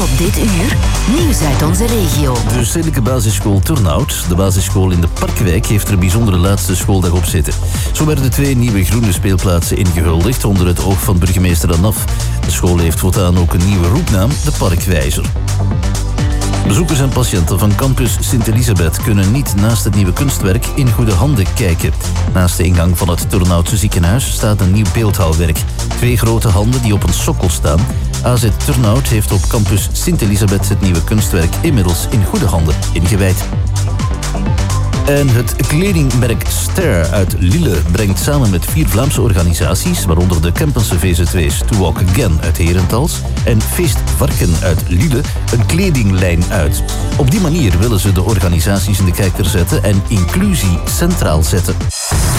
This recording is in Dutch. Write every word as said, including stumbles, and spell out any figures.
Verder op dit uur, nieuws uit onze regio. De Stedelijke Basisschool Turnhout, de basisschool in de Parkwijk, heeft er een bijzondere laatste schooldag op zitten. Zo werden twee nieuwe groene speelplaatsen ingehuldigd onder het oog van burgemeester Anaf. De school heeft voortaan ook een nieuwe roepnaam, de Parkwijzer. Bezoekers en patiënten van campus Sint-Elisabeth kunnen niet naast het nieuwe kunstwerk in goede handen kijken. Naast de ingang van het Turnhoutse ziekenhuis staat een nieuw beeldhouwwerk. Twee grote handen die op een sokkel staan. A Z Turnhout heeft op campus Sint-Elisabeth het nieuwe kunstwerk inmiddels in goede handen ingewijd. En het kledingmerk Ster uit Lille brengt samen met vier Vlaamse organisaties, waaronder de Kempense V Z W's To Walk Again uit Herentals en Feest Varken uit Lille, een kledinglijn uit. Op die manier willen ze de organisaties in de kijker zetten en inclusie centraal zetten.